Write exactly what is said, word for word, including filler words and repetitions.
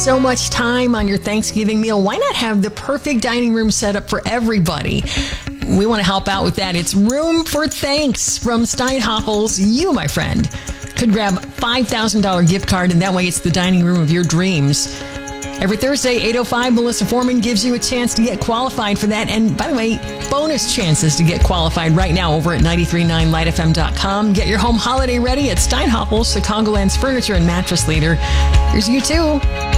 So much time on your Thanksgiving meal. Why not have the perfect dining room set up for everybody? We want to help out with that. It's Room for Thanks from Steinhoffels. You, my friend, could grab a five thousand dollars gift card, and that way it's the dining room of your dreams. Every Thursday, eight oh five, Melissa Foreman gives you a chance to get qualified for that. And by the way, bonus chances to get qualified right now over at ninety-three point nine light f m dot com. Get your home holiday ready at Steinhoffels, Chicagoland's furniture and mattress leader. Here's you too.